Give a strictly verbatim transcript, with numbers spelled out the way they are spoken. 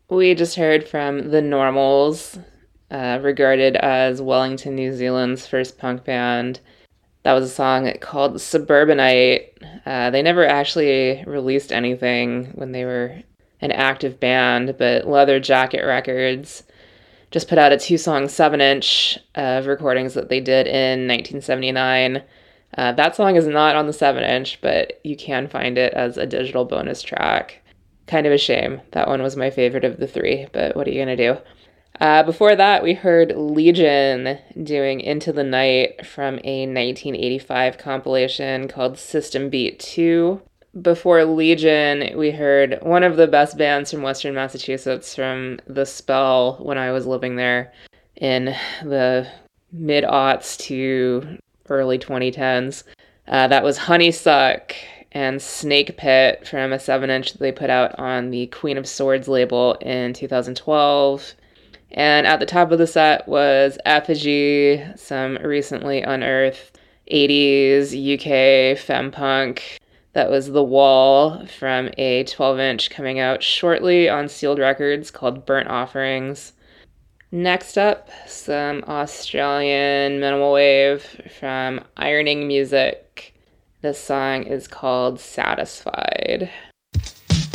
We just heard from The Normals, uh, regarded as Wellington, New Zealand's first punk band. That was a song called Suburbanite. Uh, they never actually released anything when they were an active band, but Leather Jacket Records just put out a two song seven inch of recordings that they did in nineteen seventy-nine. Uh, that song is not on the seven inch, but you can find it as a digital bonus track. Kind of a shame. That one was my favorite of the three, but what are you going to do? Uh, before that, we heard Legion doing Into the Night from a nineteen eighty-five compilation called System Beat two. Before Legion, we heard one of the best bands from Western Massachusetts from The Spell when I was living there in the mid-aughts to early twenty tens. Uh, that was Honeysuck and Snake Pit from a seven inch that they put out on the Queen of Swords label in two thousand twelve. And at the top of the set was Effigy, some recently unearthed eighties U K femme punk. That was The Wall from a twelve inch coming out shortly on Sealed Records called Burnt Offerings. Next up, some Australian minimal wave from Ironing Music. This song is called Satisfied.